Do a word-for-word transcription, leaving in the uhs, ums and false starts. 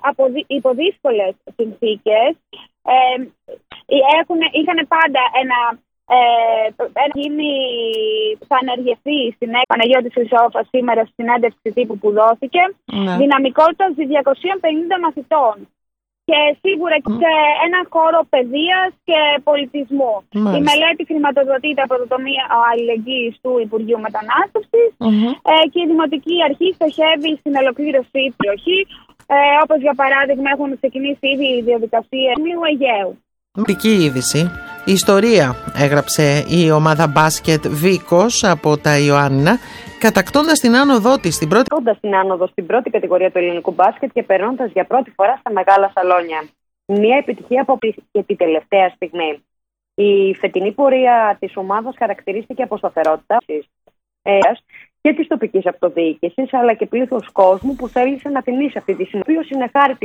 από, υπό δύσκολες συνθήκες. Ε, έχουν, είχαν πάντα ένα, ε, ένα γίνει που θα ανεργεθεί στην Παναγιώτη Χρυσόφα σήμερα στη συνέντευξη τύπου που δόθηκε, ναι. Δυναμικότητας διακοσίων πενήντα μαθητών. Και σίγουρα και σε ένα χώρο παιδείας και πολιτισμού. Μάλιστα. Η μελέτη χρηματοδοτείται από το Ταμείο Αλληλεγγύης του Υπουργείου Μετανάστευσης mm-hmm. ε, και η Δημοτική Αρχή στοχεύει στην ολοκλήρωση της περιοχής, ε, όπως για παράδειγμα έχουν ξεκινήσει ήδη η διαδικασία του Αιγαίου. Μυστική είδηση. Η ιστορία έγραψε η ομάδα μπάσκετ Βίκος από τα Ιωάννινα, κατακτώντας την άνοδό της στην πρώτη... την άνοδο στην πρώτη κατηγορία του ελληνικού μπάσκετ και περνώντας για πρώτη φορά στα μεγάλα σαλόνια. Μια επιτυχία από και την τελευταία στιγμή. Η φετινή πορεία της ομάδας χαρακτηρίστηκε από σταθερότητα και της τοπικής αυτοδιοίκησης, αλλά και πλήθος κόσμου που θέλησε να τιμήσει αυτή τη σημασία.